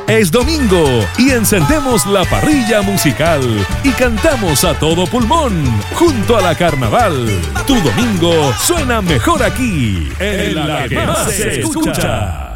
Es domingo y encendemos la parrilla musical y cantamos a todo pulmón junto a la Carnaval. Tu domingo suena mejor aquí, en la que más se escucha.